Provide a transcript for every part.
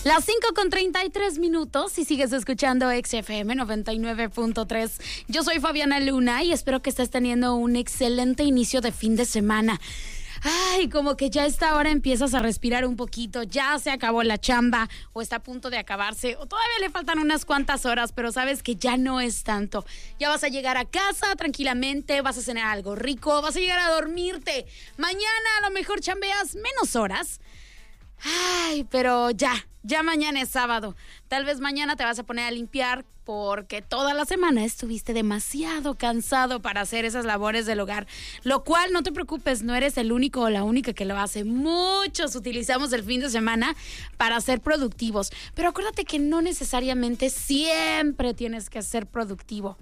Las 5:33 y sigues escuchando XFM 99.3. Yo soy Fabiana Luna y espero que estés teniendo un excelente inicio de fin de semana. Ay, como que ya a esta hora empiezas a respirar un poquito, ya se acabó la chamba o está a punto de acabarse o todavía le faltan unas cuantas horas, pero sabes que ya no es tanto. Ya vas a llegar a casa tranquilamente, vas a cenar algo rico, vas a llegar a dormirte. Mañana a lo mejor chambeas menos horas. Ay, pero ya mañana es sábado. Tal vez mañana te vas a poner a limpiar porque toda la semana estuviste demasiado cansado para hacer esas labores del hogar. Lo cual, no te preocupes, no eres el único o la única que lo hace. Muchos utilizamos el fin de semana para ser productivos. Pero acuérdate que no necesariamente siempre tienes que ser productivo.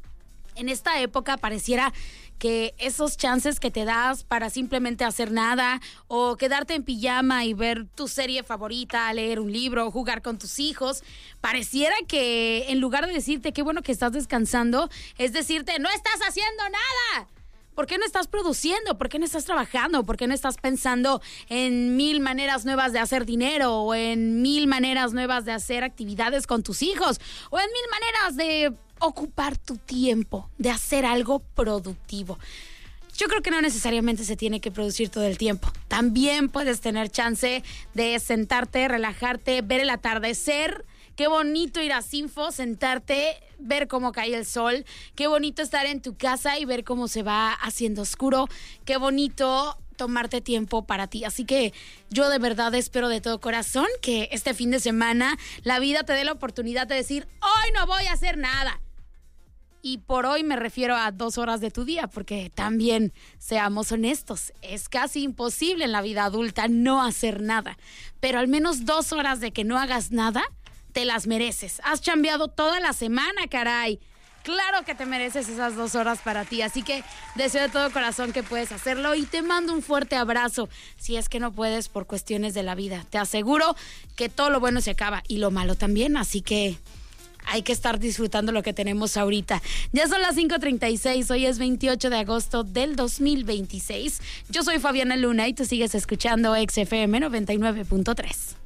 En esta época pareciera que esos chances que te das para simplemente hacer nada o quedarte en pijama y ver tu serie favorita, leer un libro, jugar con tus hijos, pareciera que en lugar de decirte qué bueno que estás descansando, es decirte no estás haciendo nada. ¿Por qué no estás produciendo? ¿Por qué no estás trabajando? ¿Por qué no estás pensando en 1000 maneras nuevas de hacer dinero o en 1000 maneras nuevas de hacer actividades con tus hijos o en 1000 maneras de ocupar tu tiempo, de hacer algo productivo? Yo creo que no necesariamente se tiene que producir todo el tiempo. También puedes tener chance de sentarte, relajarte, ver el atardecer. Qué bonito ir a Sinfo, sentarte, ver cómo cae el sol. Qué bonito estar en tu casa y ver cómo se va haciendo oscuro. Qué bonito tomarte tiempo para ti. Así que yo de verdad espero de todo corazón que este fin de semana la vida te dé la oportunidad de decir, hoy no voy a hacer nada. Y por hoy me refiero a 2 horas de tu día, porque también, seamos honestos, es casi imposible en la vida adulta no hacer nada. Pero al menos 2 horas de que no hagas nada, te las mereces. Has chambeado toda la semana, caray. Claro que te mereces esas 2 horas para ti. Así que deseo de todo corazón que puedes hacerlo y te mando un fuerte abrazo. Si es que no puedes por cuestiones de la vida, te aseguro que todo lo bueno se acaba y lo malo también. Así que hay que estar disfrutando lo que tenemos ahorita. Ya son las 5:36, hoy es 28 de agosto del 2026. Yo soy Fabiana Luna y tú sigues escuchando XFM 99.3.